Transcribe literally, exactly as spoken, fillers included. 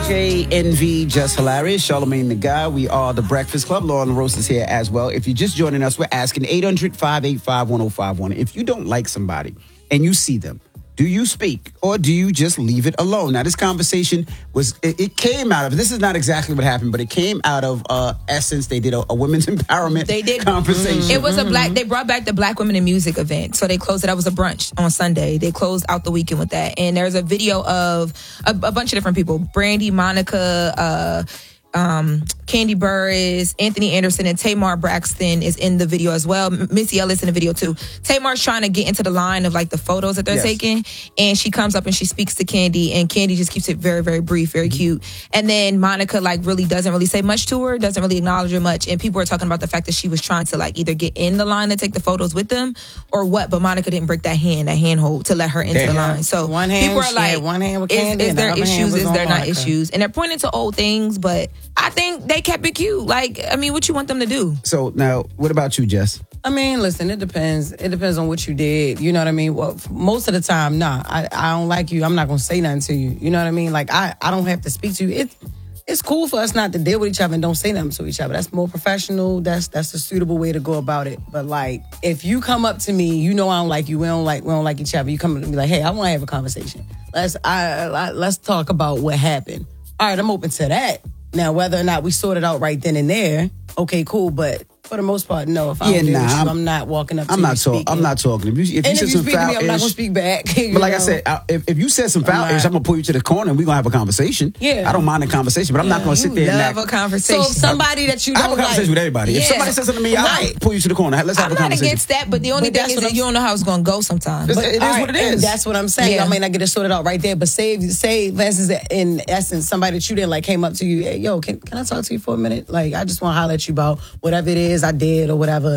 J, Envy, Just Hilarious, Charlamagne the Guy. We are the Breakfast Club. Laura LaRosa is here as well. If you're just joining us, we're asking eight hundred, five eight five, one oh five one. If you don't like somebody and you see them, do you speak or do you just leave it alone? Now, this conversation was, it, it came out of, this is not exactly what happened, but it came out of uh, Essence. They did a, a women's empowerment they did. conversation. It was a black, they brought back the Black Women in Music event. So they closed it. That was a brunch on Sunday. They closed out the weekend with that. And there's a video of a, a bunch of different people. Brandy, Monica, uh, Um, Candy Burris, Anthony Anderson, and Tamar Braxton is in the video as well. Missy Ellis in the video too. Tamar's trying to get into the line of like the photos that they're yes. taking, and she comes up and she speaks to Candy, and Candy just keeps it very, very brief, very mm-hmm. cute. And then Monica like really doesn't really say much to her, doesn't really acknowledge her much, and people are talking about the fact that she was trying to like either get in the line to take the photos with them or what, but Monica didn't break that hand, that handhold to let her into Damn. the line. So one hand, people are like, one hand with Candy, is, is there issues? Is there not Monica. issues? And they're pointing to old things, but I think they kept it cute. Like, I mean, what you want them to do? So now, what about you, Jess? I mean, listen, it depends. It depends on what you did. You know what I mean? Well, most of the time, nah, I, I don't like you. I'm not going to say nothing to you. You know what I mean? Like, I, I don't have to speak to you. It, it's cool for us not to deal with each other and don't say nothing to each other. That's more professional. That's that's a suitable way to go about it. But, like, if you come up to me, you know I don't like you. We don't like we don't like each other. You come up to me like, hey, I want to have a conversation. Let's I, I let's talk about what happened. All right, I'm open to that. Now, whether or not we sort it out right then and there, okay, cool. But for the most part, no. If I yeah, don't nah, deal with you, I'm, I'm not walking up to I'm you not talking. speaking. I'm not talking. If you, if you and said if you some speak to foul me, I'm not going to ish, speak back. but like know? I said, I, if, if you said some foul I'm ish, not. I'm going to pull you to the corner and we're going to have a conversation. Yeah. I don't mind a conversation, but I'm yeah, not going to sit there and act. Love a conversation. So if somebody that you I don't have a conversation like, with everybody. Yeah. If somebody says something to me, right. I'll pull you to the corner. Let's have I'm a not conversation. against that, but the only But thing is that's that what you don't know how it's going to go sometimes. It's- But, it is All what it right, is. That's what I'm saying. Yeah. I may not get it sorted out right there, but say, say, for instance, in essence, somebody that you didn't like came up to you, hey, yo, can, can I talk to you for a minute? Like, I just want to holler at you about whatever it is I did or whatever.